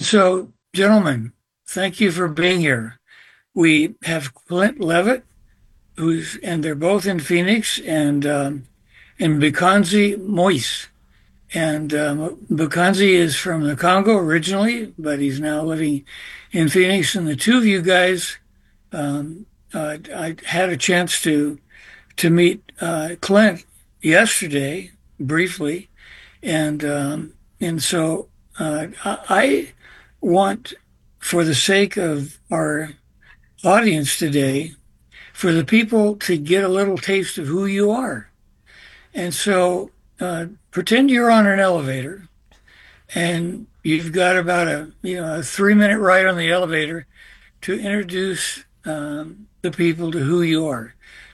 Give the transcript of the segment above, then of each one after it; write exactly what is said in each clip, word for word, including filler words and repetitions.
so, gentlemen, thank you for being here. We have Clint Levitt, who's, and they're both in Phoenix, and um, and Bikanzi Moise. And um, Bikanzi is from the Congo originally, but he's now living in Phoenix. And the two of you guys, um, uh, I had a chance to to meet uh, Clint yesterday briefly, and um, and so uh, I want, for the sake of our audience today, for the people to get a little taste of who you are. And so uh, pretend you're on an elevator and you've got about a you know a three minute ride on the elevator to introduce um, the people to who you are.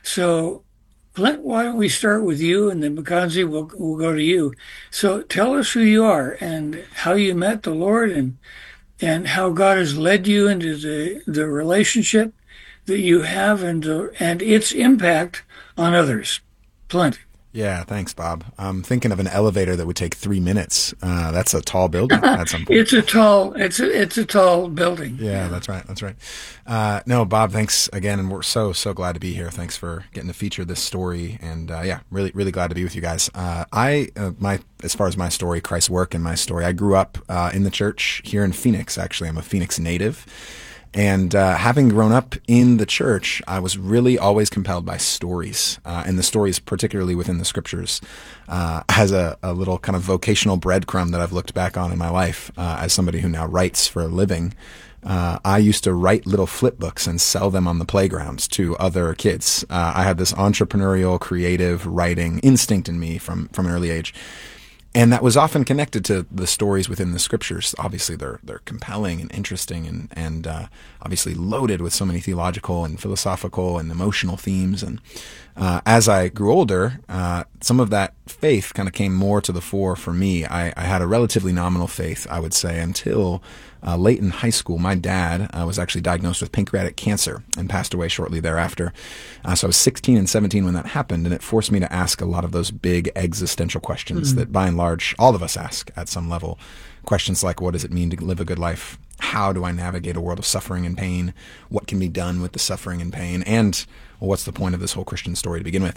So Clint, why don't we start with you, and then Mackenzie will will go to you. So tell us who you are and how you met the Lord, and and how God has led you into the the relationship that you have, and uh, and its impact on others. Clint. Yeah, thanks, Bob. I'm thinking of an elevator that would take three minutes. Uh, that's a tall building at some point. It's a tall, it's a, it's a tall building. Yeah, that's right. That's right. Uh, no, Bob, thanks again. And we're so, so glad to be here. Thanks for getting to feature this story. And, uh, yeah, really, really glad to be with you guys. Uh, I, uh, my, as far as my story, Christ's work and my story, I grew up, uh, in the church here in Phoenix. Actually, I'm a Phoenix native. And uh, having grown up in the church, I was really always compelled by stories, uh, and the stories, particularly within the scriptures, uh, has a, a little kind of vocational breadcrumb that I've looked back on in my life uh, as somebody who now writes for a living. Uh, I used to write little flip books and sell them on the playgrounds to other kids. Uh, I had this entrepreneurial, creative writing instinct in me from from an early age. And that was often connected to the stories within the scriptures. Obviously, they're they're compelling and interesting, and and uh, obviously loaded with so many theological and philosophical and emotional themes. And uh, as I grew older, uh, some of that faith kind of came more to the fore for me. I, I had a relatively nominal faith, I would say, until uh, late in high school. My dad uh, was actually diagnosed with pancreatic cancer and passed away shortly thereafter. Uh, so I was sixteen and seventeen when that happened, and it forced me to ask a lot of those big existential questions mm-hmm. that, by and large, all of us ask at some level. Questions like, what does it mean to live a good life? How do I navigate a world of suffering and pain? What can be done with the suffering and pain? And well, what's the point of this whole Christian story to begin with?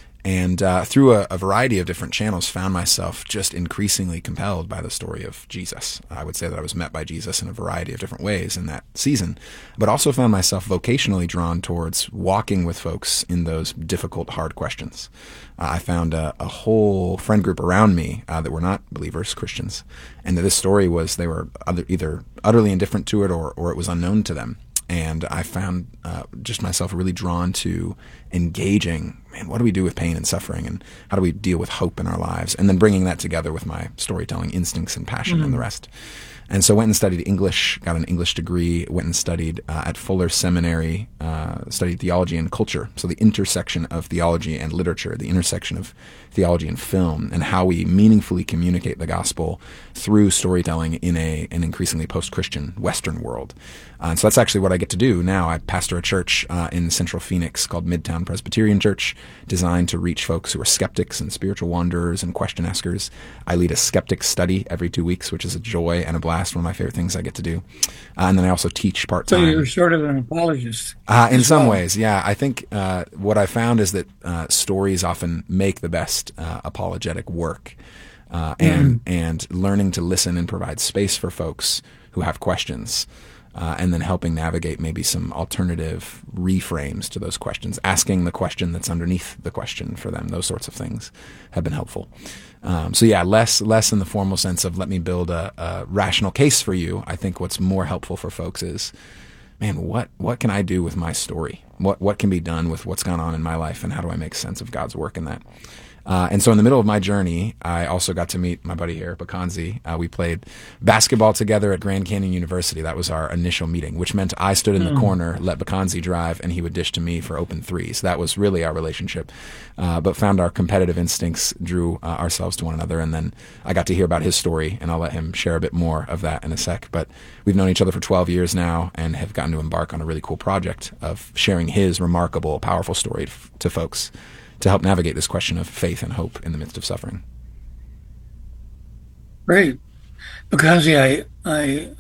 And uh, through a, a variety of different channels, found myself just increasingly compelled by the story of Jesus. I would say that I was met by Jesus in a variety of different ways in that season, but also found myself vocationally drawn towards walking with folks in those difficult, hard questions. Uh, I found a, a whole friend group around me uh, that were not believers, Christians, and that this story was, they were other, either utterly indifferent to it or, or it was unknown to them. And I found uh, just myself really drawn to engaging, man, what do we do with pain and suffering, and how do we deal with hope in our lives? And then bringing that together with my storytelling instincts and passion mm-hmm. and the rest. And so went and studied English, got an English degree, went and studied uh, at Fuller Seminary, uh, studied theology and culture. So the intersection of theology and literature, the intersection of theology and film, and how we meaningfully communicate the gospel through storytelling in a an increasingly post-Christian Western world. Uh, and so that's actually what I get to do now. I pastor a church uh, in central Phoenix called Midtown Presbyterian Church, designed to reach folks who are skeptics and spiritual wanderers and question askers. I lead a skeptic study every two weeks, which is a joy and a blast, one of my favorite things I get to do. Uh, and then I also teach part-time. So you're sort of an apologist. Uh, in some well. ways, yeah. I think uh, what I found is that uh, stories often make the best uh, apologetic work. Uh, and mm-hmm. and learning to listen and provide space for folks who have questions, uh, and then helping navigate maybe some alternative reframes to those questions, asking the question that's underneath the question for them. Those sorts of things have been helpful. Um, so yeah, less less in the formal sense of let me build a, a rational case for you. I think what's more helpful for folks is, man, what what can I do with my story? What what can be done with what's gone on in my life, and how do I make sense of God's work in that? Uh, and so in the middle of my journey, I also got to meet my buddy here, Bakanzi. Uh, we played basketball together at Grand Canyon University. That was our initial meeting, which meant I stood in the mm. corner, let Bakanzi drive, and he would dish to me for open threes. That was really our relationship, uh, but found our competitive instincts drew uh, ourselves to one another. And then I got to hear about his story, and I'll let him share a bit more of that in a sec. But we've known each other for twelve years now and have gotten to embark on a really cool project of sharing his remarkable, powerful story f- to folks, to help navigate this question of faith and hope in the midst of suffering. Great. Because I, I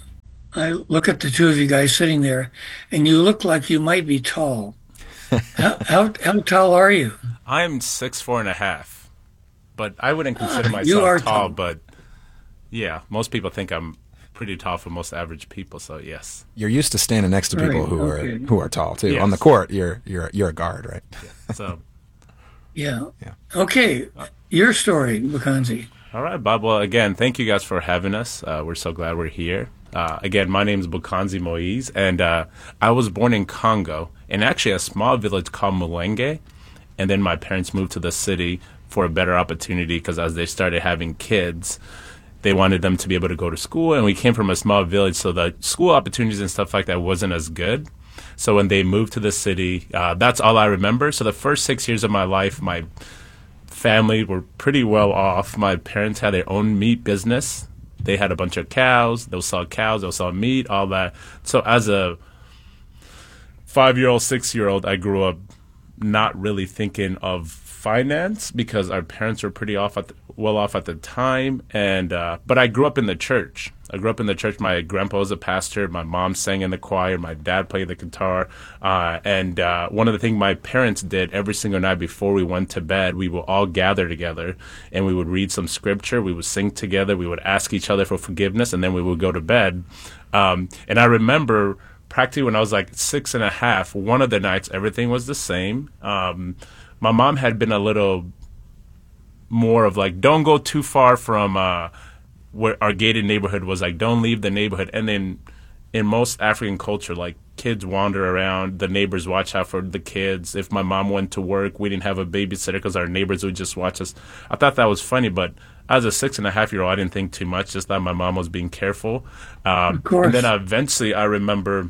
I look at the two of you guys sitting there, and you look like you might be tall. How how, how tall are you? I'm six four and a half, but I wouldn't consider Ah, you myself are tall. tall. But yeah, most people think I'm pretty tall for most average people. So yes, You're used to standing next to Right. people who are Okay. who are tall too. On the yes. court, you're you're you're a guard, right? So Yeah. Yeah. Okay. Your story, Mackenzie. all right, Bob. Well, again, thank you guys for having us. Uh, we're so glad we're here. Uh, again, my name is Bukanzi Moise, and uh, I was born in Congo, in actually a small village called Mulenge. And then my parents moved to the city for a better opportunity because as they started having kids, they wanted them to be able to go to school. And we came from a small village, so the school opportunities and stuff like that wasn't as good. So when they moved to the city, uh, that's all I remember. So the first six years of my life, my family were pretty well off. My parents had their own meat business. They had a bunch of cows. They'll sell cows. They'll sell meat, all that. So as a five-year-old, six-year-old, I grew up not really thinking of finance because our parents were pretty off at the, well off at the time. And uh, but I grew up in the church. I grew up in the church. My grandpa was a pastor. My mom sang in the choir. My dad played the guitar. Uh, and uh, one of the things my parents did every single night before we went to bed, we would all gather together and we would read some scripture. We would sing together. We would ask each other for forgiveness, and then we would go to bed. Um, and I remember practically when I was like six and a half, one of the nights everything was the same. Um, my mom had been a little more of like, don't go too far from uh, where our gated neighborhood was. Like, don't leave the neighborhood. And then in most African culture, like kids wander around, the neighbors watch out for the kids. If my mom went to work, we didn't have a babysitter because our neighbors would just watch us. I thought that was funny, but as a six and a half year old, I didn't think too much. Just thought my mom was being careful. Of Um, and then course. eventually, I remember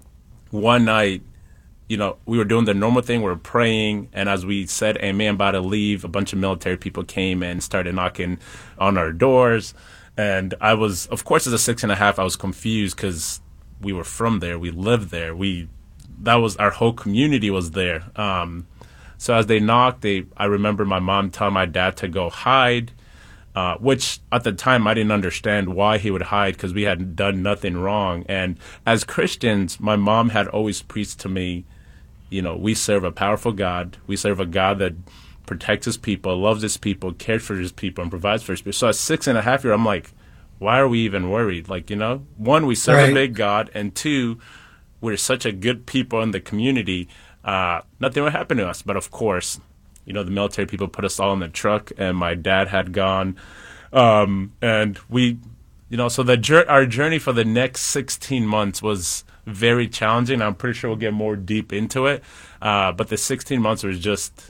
one night, you know, we were doing the normal thing. We were praying, and as we said, "Amen," about to leave, a bunch of military people came and started knocking on our doors. And I was, of course, as a six and a half, I was confused because we were from there, we lived there, we that was our whole community was there. Um, so as they knocked, they I remember my mom telling my dad to go hide. Uh, which at the time I didn't understand why he would hide because we had done nothing wrong. And as Christians, my mom had always preached to me, you know, we serve a powerful God. We serve a God that protects his people, loves his people, cares for his people, and provides for his people. So at six and a half year, I'm like, why are we even worried? Like, you know, one, we serve a Right. big God, and two, we're such a good people in the community. Uh, nothing would happen to us. But of course, you know, the military people put us all in the truck, and my dad had gone. Um, and we, you know, so the jour- our journey for the next sixteen months was very challenging. I'm pretty sure we'll get more deep into it. Uh, but the sixteen months was just,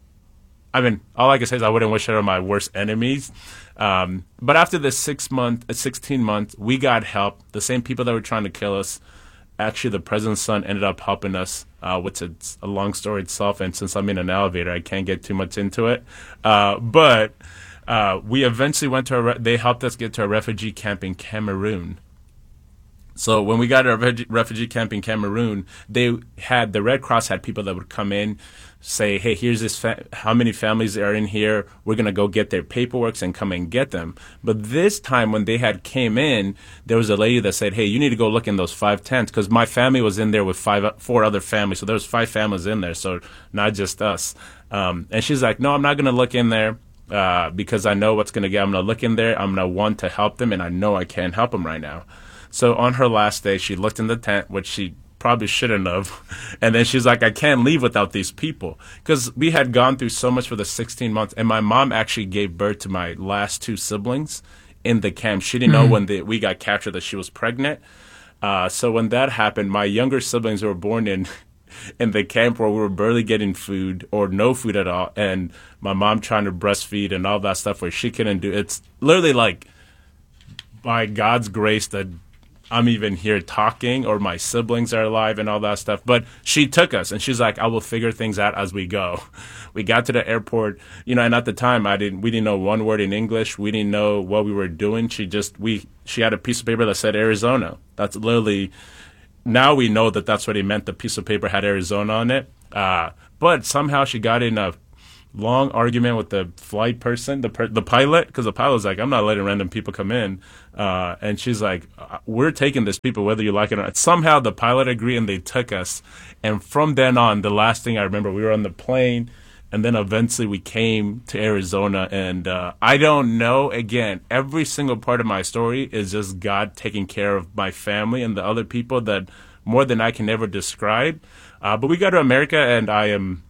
I mean, all I can say is I wouldn't wish it on my worst enemies. Um, but after the six month, uh, sixteen months, we got help. The same people that were trying to kill us, actually, the president's son ended up helping us, uh, which is a long story itself. And since I'm in an elevator, I can't get too much into it. Uh, but uh, we eventually went to a, re- they helped us get to a refugee camp in Cameroon. So when we got to a refugee, refugee camp in Cameroon, they had the Red Cross had people that would come in, say, "Hey, here's this. Fa- how many families are in here? We're gonna go get their paperwork and come and get them." But this time, when they had came in, there was a lady that said, "Hey, you need to go look in those five tents," because my family was in there with five, four other families. So there was five families in there, so not just us. Um, and she's like, "No, I'm not gonna look in there." Uh, because I know what's going to get. I'm going to look in there. I'm going to want to help them, and I know I can't help them right now. So on her last day, she looked in the tent, which she probably shouldn't have. And then she's like, I can't leave without these people. Because we had gone through so much for the sixteen months. And my mom actually gave birth to my last two siblings in the camp. She didn't know when the, we got captured that she was pregnant. Uh, so when that happened, my younger siblings were born in in the camp where we were barely getting food or no food at all. And my mom trying to breastfeed and all that stuff where she couldn't do it's literally like by God's grace that I'm even here talking or my siblings are alive and all that stuff. But she took us and she's like, I will figure things out as we go. We got to the airport, you know, and at the time I didn't, we didn't know one word in English. We didn't know what we were doing. She just, we, she had a piece of paper that said Arizona. That's literally, now we know that that's what he meant. The piece of paper had Arizona on it. Uh, but somehow she got in a long argument with the flight person, the per- the pilot, because the pilot was like, I'm not letting random people come in. Uh, and she's like, we're taking these people whether you like it or not. Somehow the pilot agreed and they took us. And from then on, the last thing I remember, we were on the plane. And then eventually we came to Arizona. And uh, I don't know, again, every single part of my story is just God taking care of my family and the other people that more than I can ever describe. Uh, but we got to America, and I am,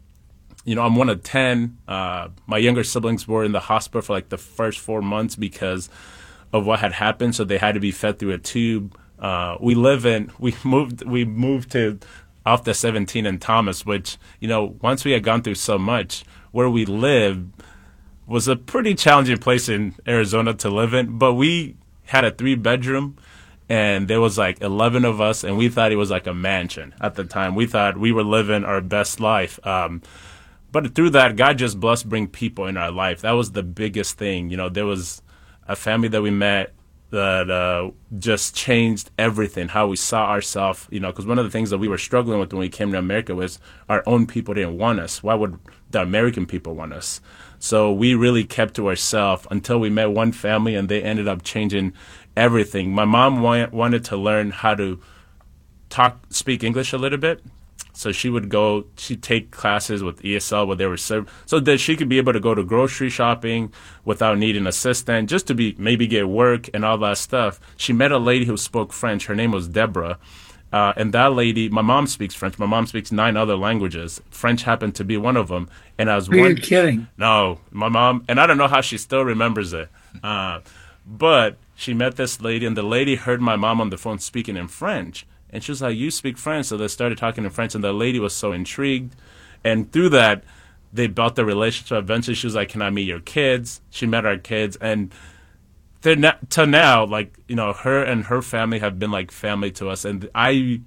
you know, I'm one of ten. Uh, my younger siblings were in the hospital for like the first four months because of what had happened. So they had to be fed through a tube. Uh, we live in, we moved, we moved to off the seventeen in Thomas, which, you know, once we had gone through so much, where we lived was a pretty challenging place in Arizona to live in. But we had a three bedroom. And there was like eleven of us, and we thought it was like a mansion at the time. We thought we were living our best life. Um, but through that, God just blessed bring people in our life. That was the biggest thing. You know, there was a family that we met that uh, just changed everything, how we saw ourselves. You know, because one of the things that we were struggling with when we came to America was our own people didn't want us. Why would the American people want us? So we really kept to ourselves until we met one family, and they ended up changing everything. My mom wa- wanted to learn how to talk, speak English a little bit. So she would go, she'd take classes with E S L where they were served, so that she could be able to go to grocery shopping without needing an assistant, just to be, maybe get work and all that stuff. She met a lady who spoke French. Her name was Deborah. Uh, and that lady, my mom speaks French. My mom speaks nine other languages. French happened to be one of them. And I was Are one. you kidding? No, my mom, and I don't know how she still remembers it. Uh, but she met this lady, and the lady heard my mom on the phone speaking in French. And she was like, you speak French? So they started talking in French, and the lady was so intrigued. And through that, they built the relationship. Eventually, she was like, can I meet your kids? She met our kids. And they're not, to now, like, you know, her and her family have been like family to us. And I, you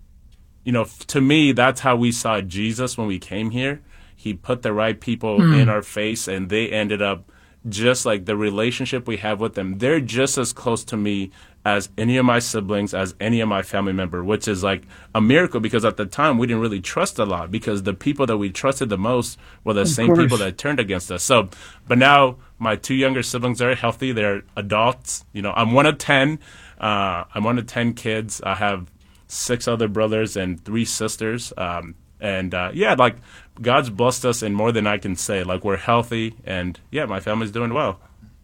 know, to me, that's how we saw Jesus when we came here. He put the right people mm. in our face, and they ended up just like the relationship we have with them. They're just as close to me as any of my siblings, as any of my family member, which is like a miracle, because at the time we didn't really trust a lot, because the people that we trusted the most were the of same course. people that turned against us. So, but now my two younger siblings are healthy. They're adults. You know, I'm one of ten. Uh, I'm one of ten kids. I have six other brothers and three sisters. Um, and uh, yeah, like God's blessed us in more than I can say. Like, we're healthy, and yeah, my family's doing well.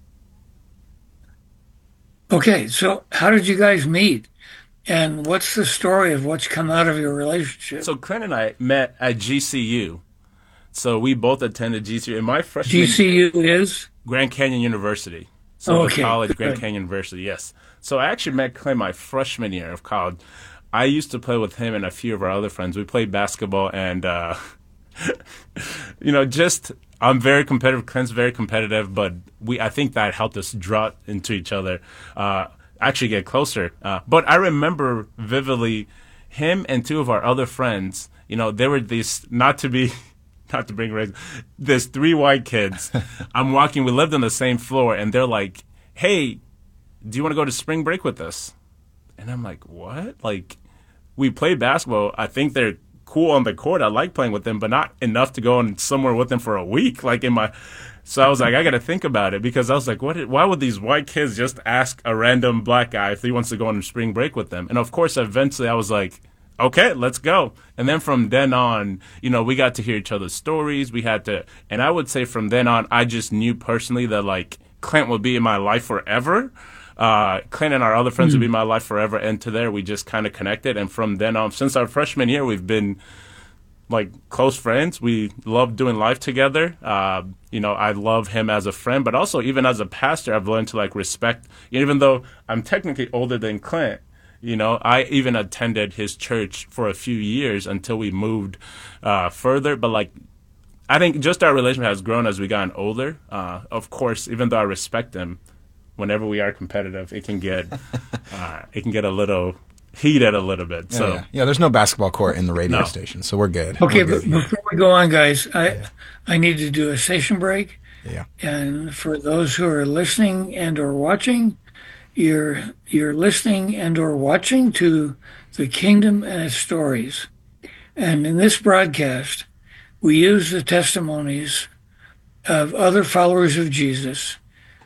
Okay, so how did you guys meet? And what's the story of what's come out of your relationship? So Clint and I met at G C U. So we both attended G C U. In my freshman G C U is? Grand Canyon University. So Okay, college, Grand good. Canyon University, yes. So I actually met Clint my freshman year of college. I used to play with him and a few of our other friends. We played basketball, and, uh, you know, just, I'm very competitive. Clint's very competitive, but we, I think that helped us draw into each other, uh, actually get closer. Uh, but I remember vividly him and two of our other friends, you know, they were these, not to be, not to bring race, there's three white kids. I'm walking, we lived on the same floor, and they're like, hey, do you want to go to spring break with us? And I'm like, what? Like, we play basketball. I think they're cool on the court. I like playing with them, but not enough to go on somewhere with them for a week. Like, in my, so I was like, I got to think about it, because I was like, what? Why would these white kids just ask a random black guy if he wants to go on spring break with them? And of course, eventually I was like, okay, let's go. And then from then on, you know, we got to hear each other's stories. We had to, and I would say from then on, I just knew personally that, like, Clint would be in my life forever. Uh, Clint and our other friends mm. would be in my life forever. And to there, we just kind of connected. And from then on, since our freshman year, we've been like close friends. We love doing life together. Uh, you know, I love him as a friend, but also even as a pastor, I've learned to like respect, even though I'm technically older than Clint. You know, I even attended his church for a few years until we moved uh, further. But like, I think just our relationship has grown as we gotten older. Uh, of course, even though I respect him, whenever we are competitive, it can get uh, it can get a little heated a little bit. Yeah, so yeah. yeah, there's no basketball court in the radio No. station, so we're good. Okay, We're but good. before we go on, guys, I I need to do a station break. Yeah. And for those who are listening and or watching, you're you're listening and or watching to The Kingdom and Its Stories. And in this broadcast, we use the testimonies of other followers of Jesus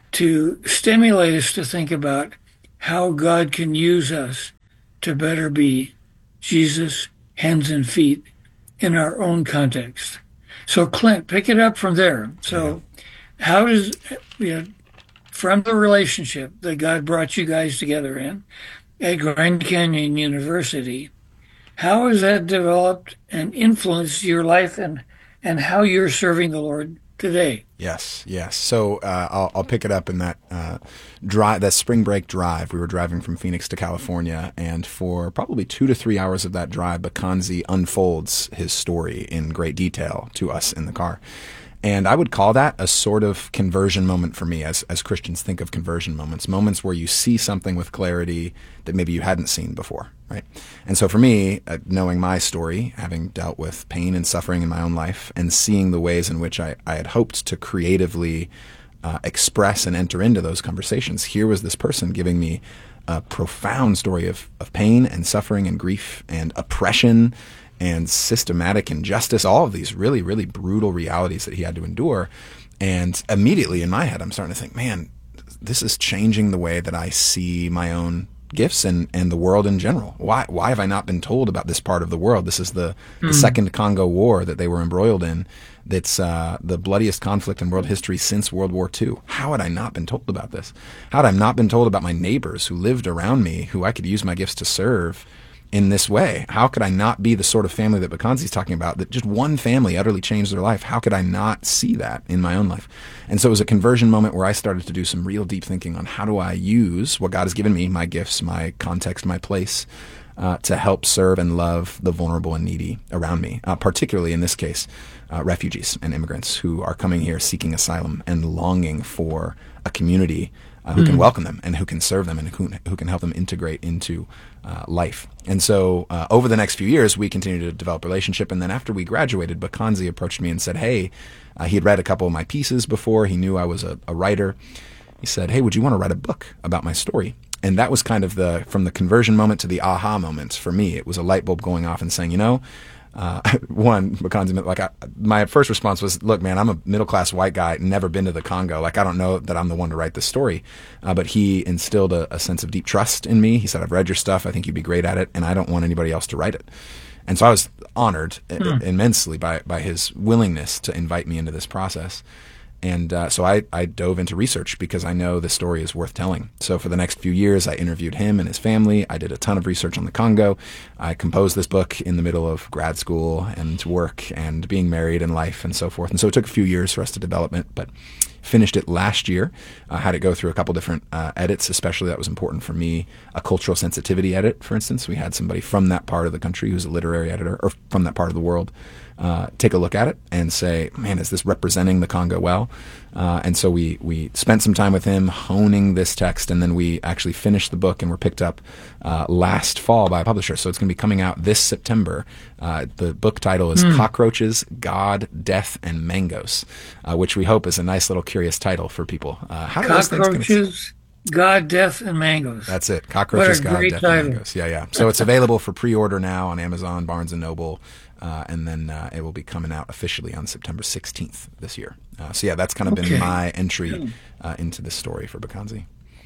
to stimulate us to think about how God can use us to better be Jesus' hands and feet in our own context. So, Clint, pick it up from there. So, yeah. how does, you know, from the relationship that God brought you guys together in at Grand Canyon University, how has that developed and influenced your life and, and how you're serving the Lord today? Yes, yes. So uh, I'll, I'll pick it up in that uh, drive, that spring break drive. We were driving from Phoenix to California, and for probably two to three hours of that drive, Bakanzi unfolds his story in great detail to us in the car. And I would call that a sort of conversion moment for me, as as Christians think of conversion moments, moments where you see something with clarity that maybe you hadn't seen before, right? And so for me, uh, knowing my story, having dealt with pain and suffering in my own life, and seeing the ways in which I, I had hoped to creatively uh, express and enter into those conversations, here was this person giving me a profound story of, of pain and suffering and grief and oppression and systematic injustice, all of these really, really brutal realities that he had to endure. And immediately in my head, I'm starting to think, man, this is changing the way that I see my own gifts and, and the world in general. Why why have I not been told about this part of the world? This is the, mm. the Second Congo War that they were embroiled in. That's uh, the bloodiest conflict in world history since World War Two. How had I not been told about this? How had I not been told about my neighbors who lived around me, who I could use my gifts to serve in this way? How could I not be the sort of family that Bakanzi's talking about, that just one family utterly changed their life? How could I not see that in my own life? And so it was a conversion moment where I started to do some real deep thinking on how do I use what God has given me, my gifts, my context, my place, uh, to help serve and love the vulnerable and needy around me, uh, particularly in this case, uh, refugees and immigrants who are coming here seeking asylum and longing for a community Uh, who can mm. welcome them and who can serve them and who, who can help them integrate into uh, life. And so uh, over the next few years, we continued to develop a relationship. And then after we graduated, Bakanzi approached me and said, hey, uh, he had read a couple of my pieces before. He knew I was a, a writer. He said, hey, would you want to write a book about my story? And that was kind of the, from the conversion moment to the aha moment for me. It was a light bulb going off and saying, you know, Uh, one, Bakanzi, like I, my first response was, look, man, I'm a middle-class white guy, never been to the Congo. Like, I don't know that I'm the one to write this story. Uh, but he instilled a, a sense of deep trust in me. He said, I've read your stuff. I think you'd be great at it. And I don't want anybody else to write it. And so I was honored hmm. immensely by, by his willingness to invite me into this process. And uh, so I, I dove into research because I know the story is worth telling. So for the next few years, I interviewed him and his family. I did a ton of research on the Congo. I composed this book in the middle of grad school and work and being married and life and so forth. And so it took a few years for us to develop it, but finished it last year. I uh, had it go through a couple different uh, edits, especially that was important for me. A cultural sensitivity edit, for instance. We had somebody from that part of the country who's a literary editor, or from that part of the world, uh, take a look at it and say, man, is this representing the Congo well? Uh, and so we we spent some time with him honing this text, and then we actually finished the book and were picked up uh, last fall by a publisher. So it's going to be coming out this September. Uh, the book title is mm. Cockroaches, God, Death, and Mangoes, uh, which we hope is a nice little curious title for people. Uh, how do those things Cockroaches, God, Death, and Mangoes. That's it. Cockroaches, God, Death, title. and Mangoes. Yeah, yeah. So it's available for pre-order now on Amazon, Barnes and Noble. Uh, and then uh, it will be coming out officially on September sixteenth this year. Uh, so yeah, that's kind of okay. been my entry uh, into this story for Bakanzi.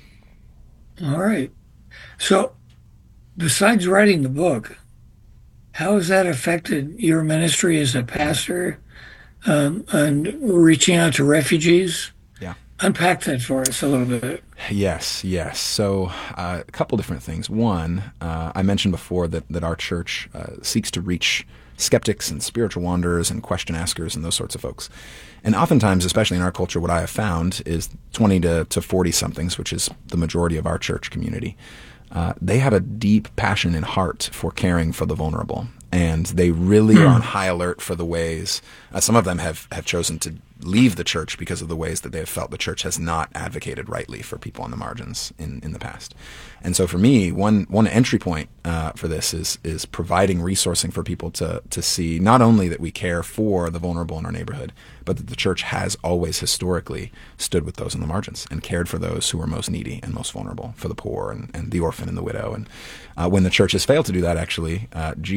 All right. So besides writing the book, how has that affected your ministry as a pastor um, and reaching out to refugees? Yeah. Unpack that for us a little bit. Yes, yes. So uh, a couple different things. One, uh, I mentioned before that, that our church uh, seeks to reach skeptics and spiritual wanderers and question askers and those sorts of folks. And oftentimes, especially in our culture, what I have found is twenty to forty somethings, which is the majority of our church community. Uh, they have a deep passion and heart for caring for the vulnerable. And they really mm. are on high alert for the ways, uh, some of them have, have chosen to leave the church because of the ways that they have felt the church has not advocated rightly for people on the margins in, in the past. And so for me, one one entry point uh, for this is is providing resourcing for people to to see not only that we care for the vulnerable in our neighborhood, but that the church has always historically stood with those on the margins and cared for those who are most needy and most vulnerable, for the poor and, and the orphan and the widow. And uh, when the church has failed to do that, actually, uh, Jesus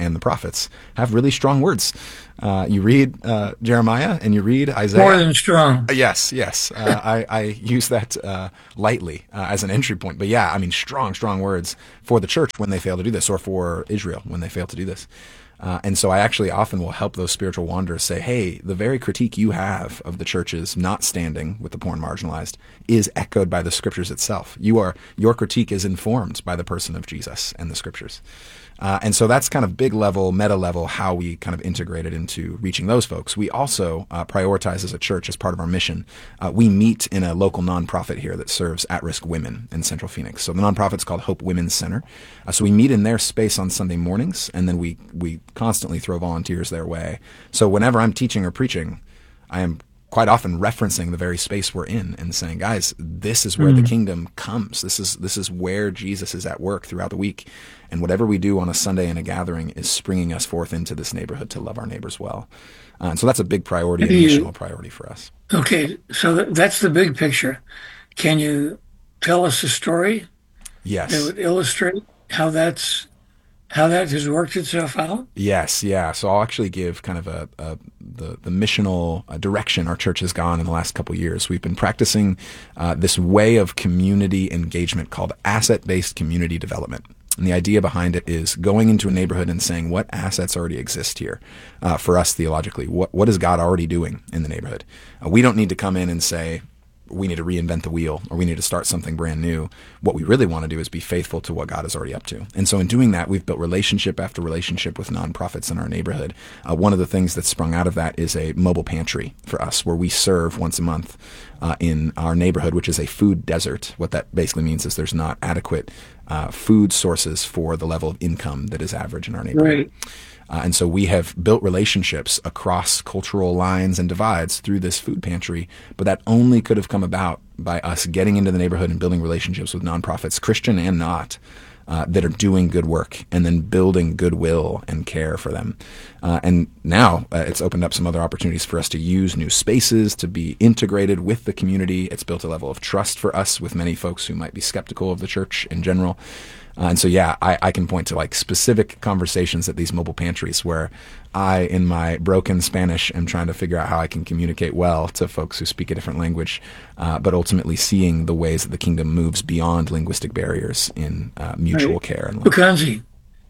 and the prophets have really strong words. Uh, you read uh, Jeremiah and you read Isaiah. More than strong. Uh, Yes, yes. Uh, I, I use that uh, lightly uh, as an entry point. But yeah, I mean, strong, strong words for the church when they fail to do this, or for Israel when they fail to do this. Uh, and so I actually often will help those spiritual wanderers say, hey, the very critique you have of the churches not standing with the poor and marginalized is echoed by the scriptures itself. You are, your critique is informed by the person of Jesus and the scriptures. Uh, and so that's kind of big level, meta level, how we kind of integrate it into reaching those folks. We also uh, prioritize as a church, as part of our mission. Uh, we meet in a local nonprofit here that serves at-risk women in Central Phoenix. So the nonprofit's called Hope Women's Center. Uh, so we meet in their space on Sunday mornings, and then we, we constantly throw volunteers their way. So whenever I'm teaching or preaching, I am quite often referencing the very space we're in and saying, guys, this is where mm. the kingdom comes. This is this is where Jesus is at work throughout the week. And whatever we do on a Sunday in a gathering is springing us forth into this neighborhood to love our neighbors well. Uh, and so that's a big priority, a missional priority for us. Okay, so th- that's the big picture. Can you tell us a story Yes. that would illustrate how that's how that has worked itself out? Yes, yeah. So I'll actually give kind of a, a the the missional uh, direction our church has gone in the last couple of years. We've been practicing uh, this way of community engagement called asset-based community development. And the idea behind it is going into a neighborhood and saying, what assets already exist here uh, for us theologically? What what is God already doing in the neighborhood? Uh, we don't need to come in and say, we need to reinvent the wheel, or we need to start something brand new. What we really want to do is be faithful to what God is already up to. And so in doing that, we've built relationship after relationship with nonprofits in our neighborhood. Uh, one of the things that sprung out of that is a mobile pantry for us, where we serve once a month uh, in our neighborhood, which is a food desert. What that basically means is there's not adequate uh, food sources for the level of income that is average in our neighborhood. Right. Uh, and so we have built relationships across cultural lines and divides through this food pantry, but that only could have come about by us getting into the neighborhood and building relationships with nonprofits, Christian and not, uh, that are doing good work, and then building goodwill and care for them. Uh, and now uh, it's opened up some other opportunities for us to use new spaces, to be integrated with the community. It's built a level of trust for us with many folks who might be skeptical of the church in general. Uh, and so, yeah, I, I can point to like specific conversations at these mobile pantries where I, in my broken Spanish, am trying to figure out how I can communicate well to folks who speak a different language, uh, but ultimately seeing the ways that the kingdom moves beyond linguistic barriers in uh, mutual right. care. And Bukanzi,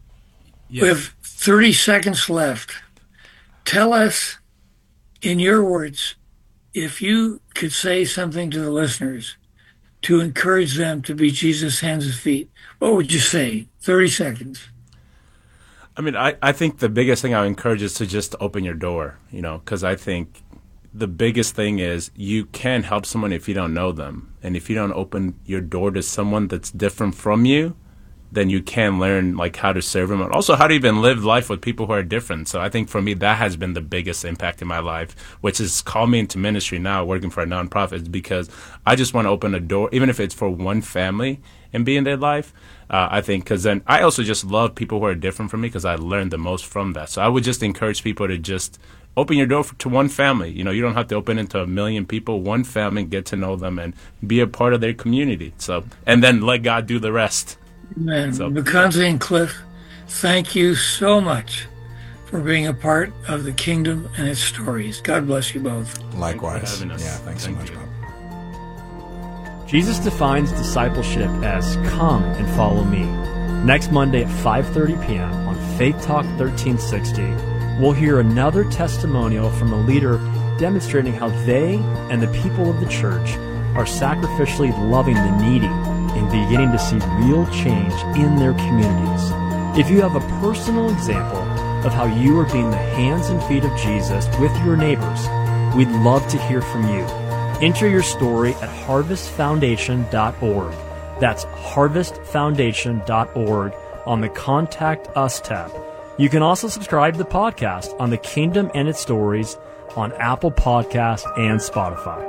Yes. we have thirty seconds left. Tell us, in your words, if you could say something to the listeners to encourage them to be Jesus' hands and feet, what would you say? thirty seconds. I mean, I, I think the biggest thing I would encourage is to just open your door, you know, because I think the biggest thing is you can help someone if you don't know them. And if you don't open your door to someone that's different from you, then you can learn like how to serve them and also how to even live life with people who are different. So I think for me, that has been the biggest impact in my life, which has called me into ministry now, working for a nonprofit, because I just want to open a door, even if it's for one family and be in their life. Uh, I think because then I also just love people who are different from me because I learned the most from that. So I would just encourage people to just open your door for, to one family. You know, you don't have to open it to a million people, one family, get to know them and be a part of their community. So, and then let God do the rest. Man, So- Bukanzi and Cliff, thank you so much for being a part of the kingdom and its stories. God bless you both. likewise. having us. Yeah, thanks Thank so much, you. Bob. Jesus defines discipleship as come and follow me. Next Monday at five thirty p.m. on Faith Talk thirteen sixty, we'll hear another testimonial from a leader demonstrating how they and the people of the church are sacrificially loving the needy and beginning to see real change in their communities. If you have a personal example of how you are being the hands and feet of Jesus with your neighbors, we'd love to hear from you. Enter your story at harvest foundation dot org. That's harvest foundation dot org on the Contact Us tab. You can also subscribe to the podcast on The Kingdom and Its Stories on Apple Podcasts and Spotify.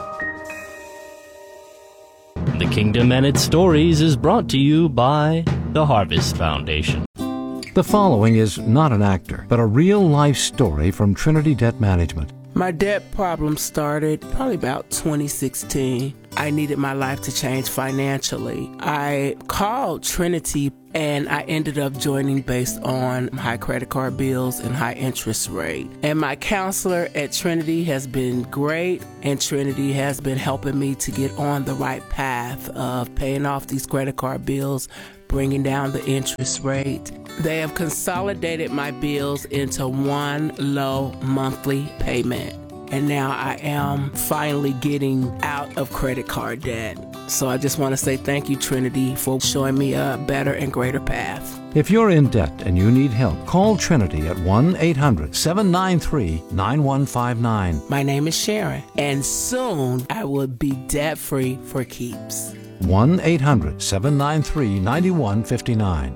The Kingdom and Its Stories is brought to you by the Harvest Foundation. The following is not an actor, but a real-life story from Trinity Debt Management. My debt problem started probably about twenty sixteen. I needed my life to change financially. I called Trinity and I ended up joining based on high credit card bills and high interest rate. And my counselor at Trinity has been great, and Trinity has been helping me to get on the right path of paying off these credit card bills, bringing down the interest rate. They have consolidated my bills into one low monthly payment. And now I am finally getting out of credit card debt. So I just want to say thank you, Trinity, for showing me a better and greater path. If you're in debt and you need help, call Trinity at one eight hundred seven nine three nine one five nine. My name is Sharon, and soon I will be debt-free for keeps. one eight hundred seven nine three nine one five nine.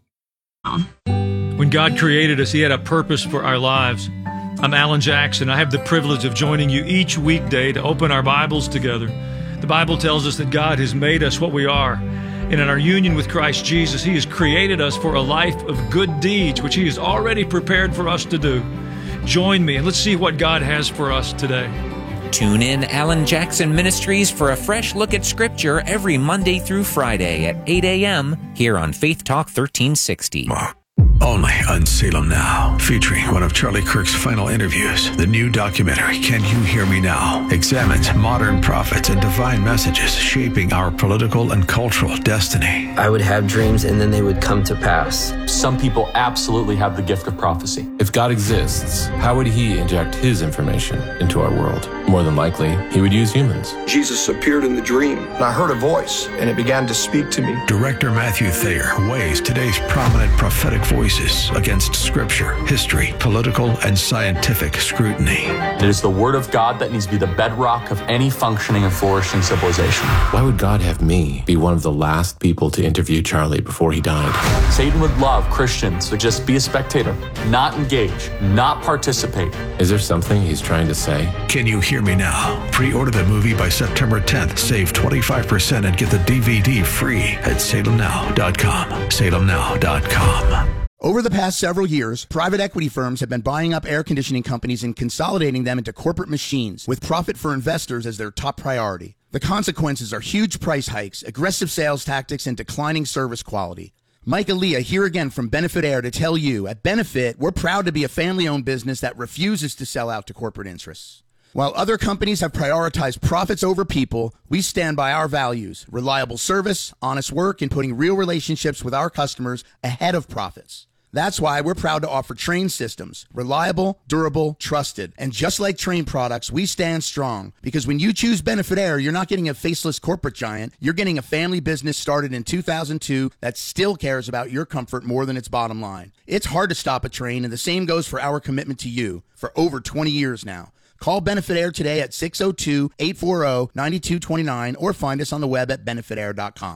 When God created us, He had a purpose for our lives. I'm Alan Jackson. I have the privilege of joining you each weekday to open our Bibles together. The Bible tells us that God has made us what we are. And in our union with Christ Jesus, He has created us for a life of good deeds, which He has already prepared for us to do. Join me and let's see what God has for us today. Tune in Alan Jackson Ministries for a fresh look at Scripture every Monday through Friday at eight a.m. here on Faith Talk thirteen sixty. Only on Salem Now, featuring one of Charlie Kirk's final interviews. The new documentary, Can You Hear Me Now?, examines modern prophets and divine messages shaping our political and cultural destiny. I would have dreams and then they would come to pass. Some people absolutely have the gift of prophecy. If God exists, how would He inject His information into our world? More than likely, He would use humans. Jesus appeared in the dream, and I heard a voice, and it began to speak to me. Director Matthew Thayer weighs today's prominent prophetic voices against scripture, history, political, and scientific scrutiny. It is the Word of God that needs to be the bedrock of any functioning and flourishing civilization. Why would God have me be one of the last people to interview Charlie before he died? Satan would love Christians to just be a spectator, not engage, not participate. Is there something he's trying to say? Can You Hear Me Now? Pre-order the movie by September tenth. Save twenty-five percent and get the D V D free at salem now dot com. salem now dot com. Over the past several years, private equity firms have been buying up air conditioning companies and consolidating them into corporate machines, with profit for investors as their top priority. The consequences are huge price hikes, aggressive sales tactics, and declining service quality. Mike Aaliyah here again from Benefit Air to tell you, at Benefit, we're proud to be a family-owned business that refuses to sell out to corporate interests. While other companies have prioritized profits over people, we stand by our values: reliable service, honest work, and putting real relationships with our customers ahead of profits. That's why we're proud to offer Trane systems. Reliable, durable, trusted. And just like Trane products, we stand strong. Because when you choose Benefit Air, you're not getting a faceless corporate giant. You're getting a family business started in two thousand two that still cares about your comfort more than its bottom line. It's hard to stop a Trane, and the same goes for our commitment to you for over twenty years now. Call Benefit Air today at six oh two, eight four zero, nine two two nine or find us on the web at benefit air dot com.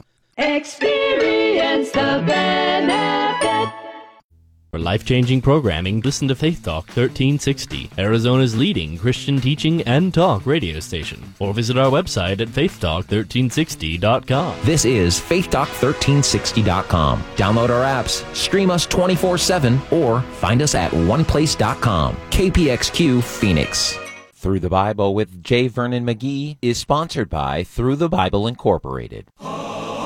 Experience the benefit. For life-changing programming, listen to Faith Talk thirteen sixty, Arizona's leading Christian teaching and talk radio station. Or visit our website at faith talk thirteen sixty dot com. This is faith talk thirteen sixty dot com. Download our apps, stream us twenty-four seven, or find us at one place dot com. K P X Q Phoenix. Through the Bible with J. Vernon McGee is sponsored by Through the Bible Incorporated.